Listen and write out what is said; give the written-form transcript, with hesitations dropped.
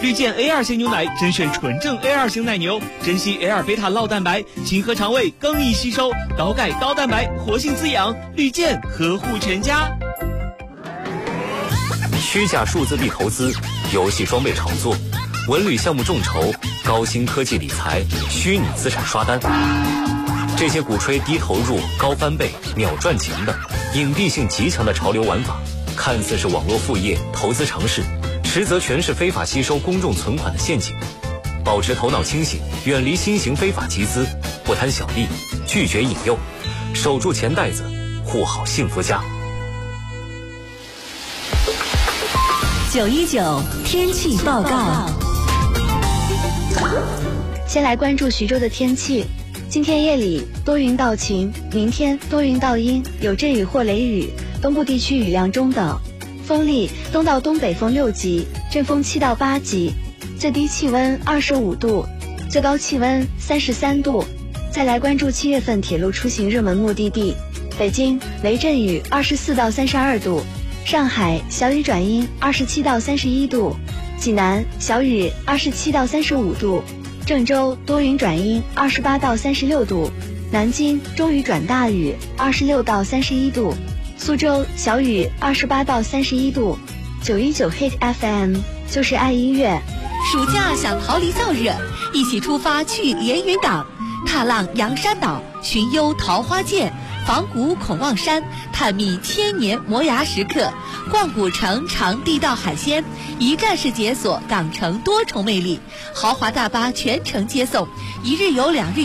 绿箭 A2 鲜牛奶甄选纯正 A2 型奶牛，珍稀 A2 贝塔酪蛋白，亲和肠胃，更易吸收，高钙高蛋白，活性滋养。绿箭呵护全家。 虚假数字币投资、游戏装备炒作、文旅项目众筹、高新科技理财、虚拟资产刷单，这些鼓吹低投入、高翻倍、秒赚钱的隐蔽性极强的潮流玩法，看似是网络副业、投资尝试，实则全是非法吸收公众存款的陷阱。保持头脑清醒，远离新型非法集资，不贪小利，拒绝引诱，守住钱袋子，护好幸福家。 919天气报告。 先来关注徐州的天气。今天夜里多云到晴，明天多云到阴，有阵雨或雷雨，东部地区雨量中等，风力东到东北风6级，阵风7到8级，最低气温25度，最高气温33度。再来关注7月份铁路出行热门目的地，北京雷阵雨24到32度，上海小雨转阴27到31度，济南小雨27到35度，郑州多云转阴28到36度，南京中雨转大雨26到31度，苏州小雨28到31度。919 Hit FM 就是爱音乐。 暑假想逃离燥热，一起出发去连云港，踏浪阳山岛，寻幽桃花涧，访古孔望山，探秘千年磨牙时刻，逛古城尝地道海鲜，一站式解锁港城多重魅力，豪华大巴全程接送，一日游2日